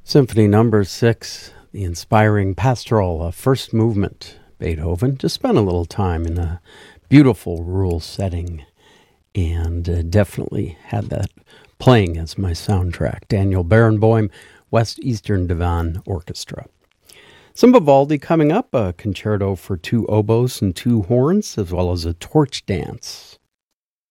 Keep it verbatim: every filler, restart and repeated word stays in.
Symphony Number Six, the inspiring pastoral, uh, first movement, Beethoven. Just spent a little time in a beautiful rural setting, and uh, definitely had that playing as my soundtrack. Daniel Barenboim, West Eastern Divan Orchestra. Some Vivaldi coming up, a concerto for two oboes and two horns, as well as a torch dance.